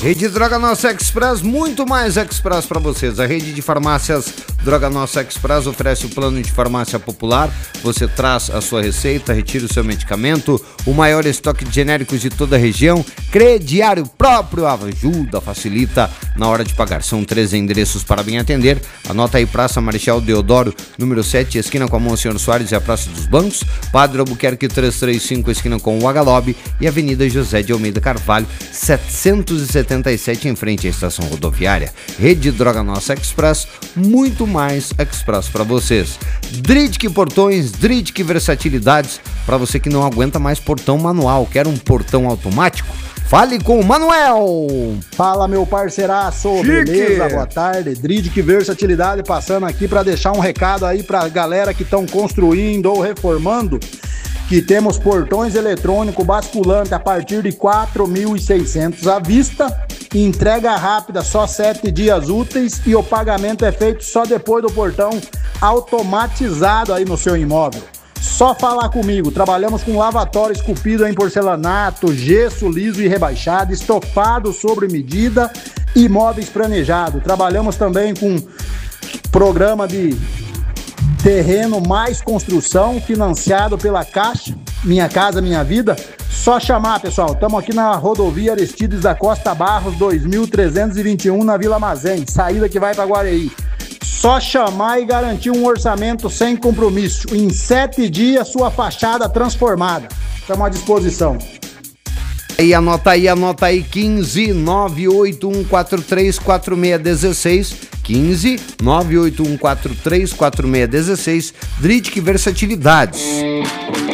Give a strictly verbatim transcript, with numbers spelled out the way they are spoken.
Rede Droga Nossa Express, muito mais Express para vocês. A rede de farmácias Droga Nossa Express oferece o plano de farmácia popular. Você traz a sua receita, retira o seu medicamento, o maior estoque de genéricos de toda a região, crediário próprio, ajuda, facilita na hora de pagar. São treze endereços para bem atender. Anota aí: Praça Marechal Deodoro, número sete, esquina com a Monsenhor Soares e a Praça dos Bancos, Padre Albuquerque trezentos e trinta e cinco, esquina com o Agalob, e Avenida José de Almeida Carvalho, setecentos e setenta e sete, em frente à estação rodoviária. Rede Droga Nossa Express, muito mais Express para vocês. Dridke Portões, Dridke Versatilidades, para você que não aguenta mais portão manual, quer um portão automático? Fale com o Manuel. Fala, meu parceiraço, Chique. Beleza? Boa tarde. Dridke Versatilidade passando aqui para deixar um recado aí para galera que estão construindo ou reformando, que temos portões eletrônicos basculante a partir de quatro mil e seiscentos à vista, entrega rápida, só sete dias úteis, e o pagamento é feito só depois do portão automatizado aí no seu imóvel. Só falar comigo. Trabalhamos com lavatório esculpido em porcelanato, gesso liso e rebaixado, estofado sobre medida e móveis planejados. Trabalhamos também com programa de terreno mais construção, financiado pela Caixa, Minha Casa Minha Vida. Só chamar, pessoal. Estamos aqui na rodovia Aristides da Costa Barros, dois mil trezentos e vinte e um, na Vila Mazém, saída que vai para Guareí. Só chamar e garantir um orçamento sem compromisso. Em sete dias, sua fachada transformada. Estamos à disposição. E anota aí, anota aí, quinze nove oito um quatro três quatro seis um seis, quinze nove oito um quatro três quatro seis um seis, Dridke Versatilidades.